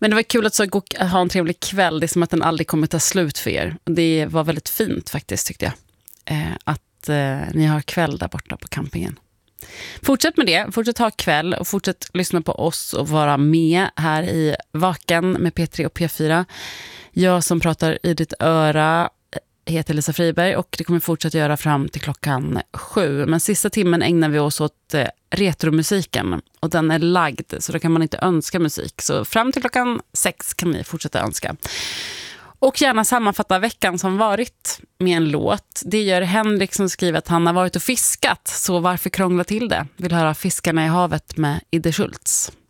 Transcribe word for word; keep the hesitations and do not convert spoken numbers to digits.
Men det var kul att så gå, ha en trevlig kväll. Det är som att den aldrig kommer ta slut för er. Det var väldigt fint faktiskt, tyckte jag. Eh, att eh, ni har kväll där borta på campingen. Fortsätt med det. Fortsätt ha kväll och fortsätt lyssna på oss och vara med här i Vaken med P tre och P fyra. Jag som pratar i ditt öra heter Lisa Friberg och det kommer fortsätta göra fram till klockan sju. Men sista timmen ägnar vi oss åt eh, retromusiken och den är lagd så då kan man inte önska musik. Så fram till klockan sex kan ni fortsätta önska. Och gärna sammanfatta veckan som varit med en låt. Det gör Henrik som skriver att han har varit och fiskat, så varför krångla till det? Vill höra Fiskarna i havet med Idde Schultz.